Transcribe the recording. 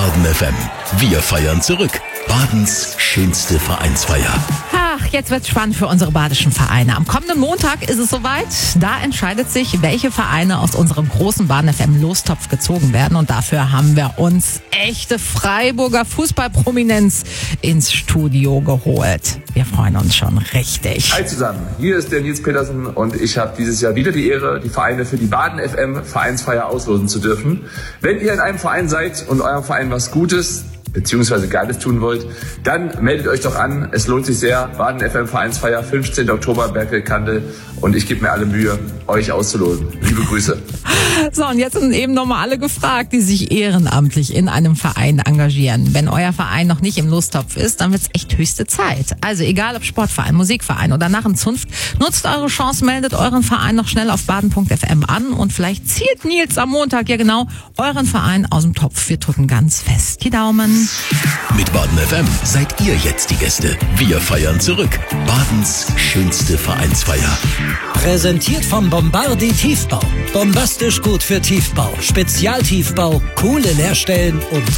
Baden FM. Wir feiern zurück. Badens schönste Vereinsfeier. Ach, jetzt wird's spannend für unsere badischen Vereine. Am kommenden Montag ist es soweit. Da entscheidet sich, welche Vereine aus unserem großen Baden FM Lostopf gezogen werden. Und dafür haben wir uns echte Freiburger Fußballprominenz ins Studio geholt. Wir freuen uns schon richtig. Hi zusammen, hier ist der Nils Petersen und ich habe dieses Jahr wieder die Ehre, die Vereine für die Baden FM Vereinsfeier auslosen zu dürfen. Wenn ihr in einem Verein seid und eurem Verein was Gutes beziehungsweise Geiles tun wollt, dann meldet euch doch an. Es lohnt sich sehr. Baden FM Vereinsfeier, 15. Oktober, Berkel-Kandel. Und ich gebe mir alle Mühe, euch auszulosen. Liebe Grüße. So, und jetzt sind eben nochmal alle gefragt, die sich ehrenamtlich in einem Verein engagieren. Wenn euer Verein noch nicht im Lostopf ist, dann wird's echt höchste Zeit. Also egal ob Sportverein, Musikverein oder Narrenzunft, nutzt eure Chance, meldet euren Verein noch schnell auf baden.fm an und vielleicht zielt Nils am Montag ja genau euren Verein aus dem Topf. Wir drücken ganz fest die Daumen. Mit Baden FM seid ihr jetzt die Gäste. Wir feiern zurück. Badens schönste Vereinsfeier. Präsentiert vom Bombardi Tiefbau. Bombastisch gut für Tiefbau. Spezialtiefbau, coole Leerstellen und